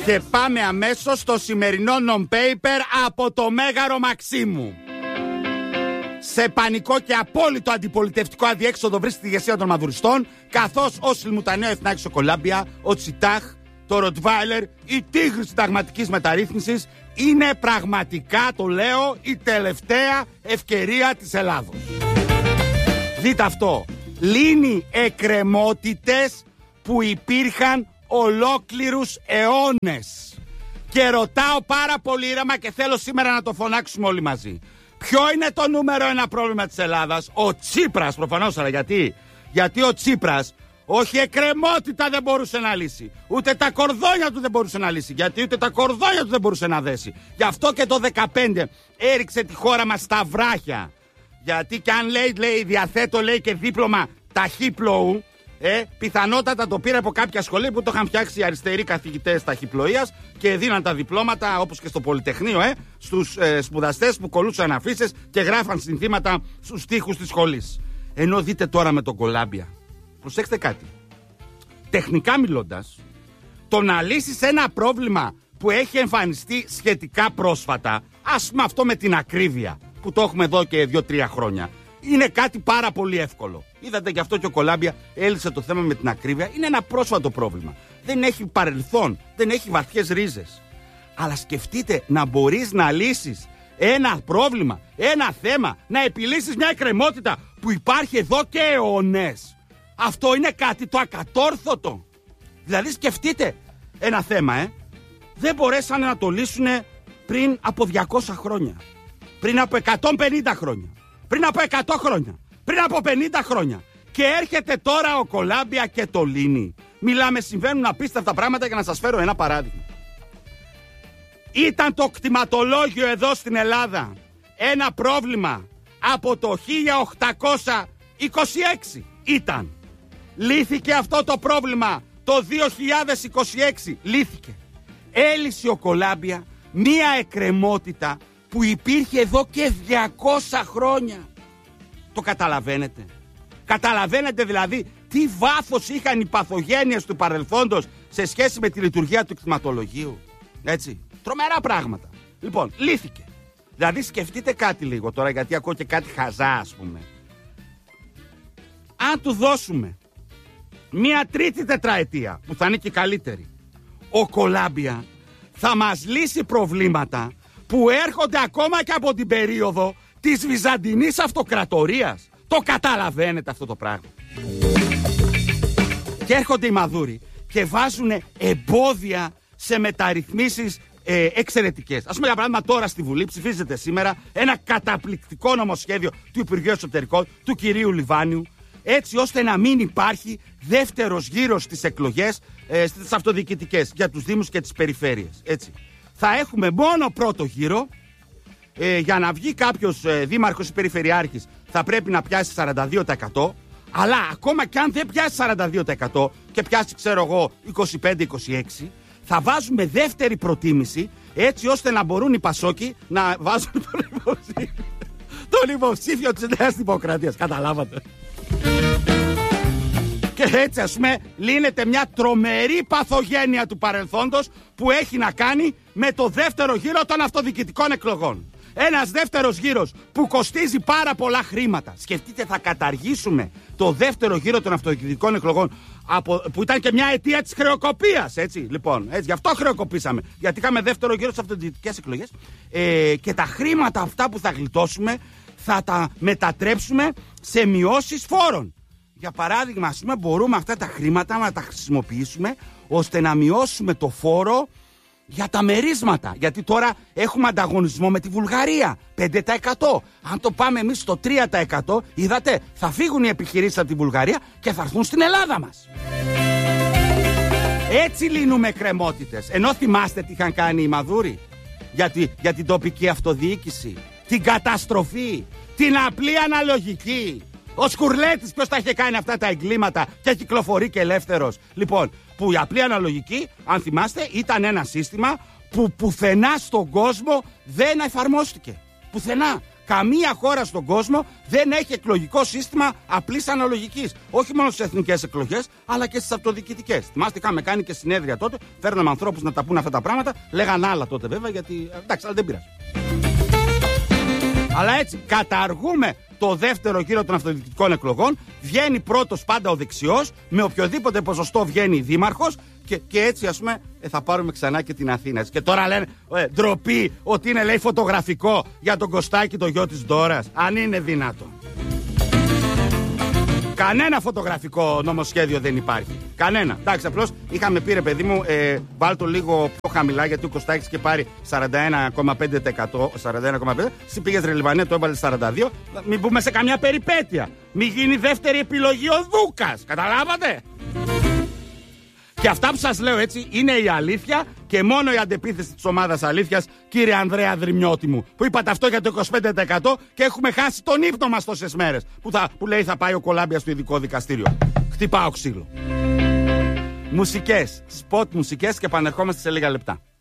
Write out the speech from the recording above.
Και πάμε αμέσως στο σημερινό non-paper από το Μέγαρο Μαξίμου. Σε πανικό και απόλυτο αντιπολιτευτικό αδιέξοδο βρίσκεται τη ηγεσία των μαδουριστών, καθώς ο Σιλμουτανέο Εθνάκης ο Κολάμπια, ο Τσιτάχ, το Ροτβάιλερ, η τίγρη συνταγματικής μεταρρύθμισης είναι πραγματικά, το λέω, η τελευταία ευκαιρία της Ελλάδος. Δείτε αυτό. Λύνει εκκρεμότητες που υπήρχαν ολόκληρους αιώνες. Και ρωτάω πάρα πολύ ήρεμα και θέλω σήμερα να το φωνάξουμε όλοι μαζί. Ποιο είναι το νούμερο ένα πρόβλημα της Ελλάδας? Ο Τσίπρας προφανώς, αλλά γιατί ο Τσίπρας όχι εκκρεμότητα δεν μπορούσε να λύσει, ούτε τα κορδόνια του δεν μπορούσε να λύσει, γιατί ούτε τα κορδόνια του δεν μπορούσε να δέσει. Γι' αυτό και το 2015 έριξε τη χώρα μας στα βράχια. Γιατί και αν λέει διαθέτω και δίπλωμα ταχύπλοου, πιθανότατα το πήρε από κάποια σχολή που το είχαν φτιάξει οι αριστεροί καθηγητές ταχυπλοείας και δίναν τα διπλώματα, όπως και στο Πολυτεχνείο, στους σπουδαστές που κολλούσαν αφίσες και γράφαν συνθήματα στους τοίχους της σχολής. Ενώ δείτε τώρα με τον Κολάμπια, προσέξτε κάτι. Τεχνικά μιλώντας, το να λύσεις ένα πρόβλημα που έχει εμφανιστεί σχετικά πρόσφατα, ας πούμε αυτό με την ακρίβεια, που το έχουμε εδώ και 2-3 χρόνια, είναι κάτι πάρα πολύ εύκολο. Είδατε γι' αυτό και ο Κολάμπια έλυσε το θέμα με την ακρίβεια. Είναι ένα πρόσφατο πρόβλημα. Δεν έχει παρελθόν, δεν έχει βαθιές ρίζες. Αλλά σκεφτείτε να μπορείς να λύσεις ένα πρόβλημα, ένα θέμα, να επιλύσεις μια εκκρεμότητα που υπάρχει εδώ και αιώνες. Αυτό είναι κάτι το ακατόρθωτο. Δηλαδή σκεφτείτε ένα θέμα, δεν μπορέσανε να το λύσουν πριν από 200 χρόνια. Πριν από 150 χρόνια. Πριν από 100 χρόνια. Πριν από 50 χρόνια. Και έρχεται τώρα ο Κολάμπια και το λύνει. Μιλάμε, συμβαίνουν απίστευτα πράγματα και να σας φέρω ένα παράδειγμα. Ήταν το κτηματολόγιο εδώ στην Ελλάδα ένα πρόβλημα από το 1826. Ήταν. Λύθηκε αυτό το πρόβλημα το 2026. Λύθηκε. Έλυσε ο Κολάμπια μία εκκρεμότητα που υπήρχε εδώ και 200 χρόνια. Το καταλαβαίνετε? Καταλαβαίνετε δηλαδή τι βάθος είχαν οι παθογένειες του παρελθόντος σε σχέση με τη λειτουργία του κτηματολογίου? Έτσι, τρομερά πράγματα. Λοιπόν, λύθηκε. Δηλαδή σκεφτείτε κάτι λίγο τώρα, γιατί ακούω και κάτι χαζά ας πούμε. Αν του δώσουμε μία τρίτη τετραετία που θα είναι και καλύτερη, ο Κολάμπια θα μας λύσει προβλήματα που έρχονται ακόμα και από την περίοδο της Βυζαντινής Αυτοκρατορίας. Το καταλαβαίνετε αυτό το πράγμα? Και έρχονται οι μαδούροι και βάζουν εμπόδια σε μεταρρυθμίσεις εξαιρετικές. Ας πούμε για παράδειγμα τώρα στη Βουλή ψηφίζεται σήμερα ένα καταπληκτικό νομοσχέδιο του Υπουργείου Εσωτερικών, του κυρίου Λιβάνιου, έτσι ώστε να μην υπάρχει δεύτερος γύρος στις εκλογές στις αυτοδιοικητικές για τους Δήμους και τις περιφέρειες. Έτσι. Θα έχουμε μόνο πρώτο γύρο. Για να βγει κάποιος δήμαρχος ή περιφερειάρχης θα πρέπει να πιάσει 42%. Αλλά ακόμα και αν δεν πιάσει 42% και πιάσει ξέρω εγώ 25-26%, θα βάζουμε δεύτερη προτίμηση, έτσι ώστε να μπορούν οι Πασόκοι να βάζουν τον υποψήφιο της Νέας Δημοκρατίας. Καταλάβατε? Και έτσι ας πούμε λύνεται μια τρομερή παθογένεια του παρελθόντος που έχει να κάνει με το δεύτερο γύρο των αυτοδιοικητικών εκλογών. Ένας δεύτερος γύρος που κοστίζει πάρα πολλά χρήματα. Σκεφτείτε, θα καταργήσουμε το δεύτερο γύρο των αυτοδιοικητικών εκλογών που ήταν και μια αιτία της χρεοκοπίας. Έτσι, λοιπόν, έτσι, γι' αυτό χρεοκοπήσαμε. Γιατί είχαμε δεύτερο γύρο στις αυτοδιοικητικές εκλογές. Και τα χρήματα αυτά που θα γλιτώσουμε θα τα μετατρέψουμε σε μειώσεις φόρων. Για παράδειγμα, ας πούμε, μπορούμε αυτά τα χρήματα να τα χρησιμοποιήσουμε ώστε να μειώσουμε το φόρο για τα μερίσματα. Γιατί τώρα έχουμε ανταγωνισμό με τη Βουλγαρία. 5%. Αν το πάμε εμείς στο 3%, είδατε, θα φύγουν οι επιχειρήσεις από τη Βουλγαρία και θα έρθουν στην Ελλάδα μας. Έτσι λύνουμε εκκρεμότητες. Ενώ θυμάστε τι είχαν κάνει οι Μαδούροι για την τοπική αυτοδιοίκηση, την καταστροφή, την απλή αναλογική. Ο Σκουρλέτης ποιος τα είχε κάνει αυτά τα εγκλήματα και κυκλοφορεί και ελεύθερος? Λοιπόν, που η απλή αναλογική, αν θυμάστε, ήταν ένα σύστημα που πουθενά στον κόσμο δεν εφαρμόστηκε. Πουθενά. Καμία χώρα στον κόσμο δεν έχει εκλογικό σύστημα απλής αναλογικής. Όχι μόνο στις εθνικές εκλογές, αλλά και στις αυτοδιοικητικές. Θυμάστε, είχαμε κάνει και συνέδρια τότε, φέρναμε ανθρώπους να τα πούν αυτά τα πράγματα. Λέγαν άλλα τότε βέβαια, γιατί. Εντάξει, αλλά δεν πειράζει. Αλλά έτσι, καταργούμε το δεύτερο γύρο των αυτοδιοικητικών εκλογών. Βγαίνει πρώτος πάντα ο δεξιός, με οποιοδήποτε ποσοστό βγαίνει δήμαρχος, και έτσι, ας πούμε, θα πάρουμε ξανά και την Αθήνα. Και τώρα λένε ντροπή ότι είναι, λέει, φωτογραφικό για τον Κωστάκη, το γιο της Ντόρας. Αν είναι δυνατό. Κανένα φωτογραφικό νομοσχέδιο δεν υπάρχει. Κανένα. Εντάξει, απλώς είχαμε πει, ρε παιδί μου, βάλ το λίγο πιο χαμηλά, γιατί ο Κωστάκης και πάρει 41,5%. 41,5%. Εσύ πήγες ρε Λιβανέ, το έβαλε 42%. Μην πούμε σε καμιά περιπέτεια. Μην γίνει δεύτερη επιλογή ο Δούκας. Καταλάβατε? Και αυτά που σας λέω, έτσι, είναι η αλήθεια και μόνο η αντεπίθεση της ομάδας αλήθειας, κύριε Ανδρέα Δρυμιώτη μου, που είπατε αυτό για το 25% και έχουμε χάσει τον ύπνο μας τόσες μέρες. Που λέει θα πάει ο Κολάμπια στο ειδικό δικαστήριο. Χτυπάω ξύλο. Μουσικές, σποτ μουσικές, και επανερχόμαστε σε λίγα λεπτά.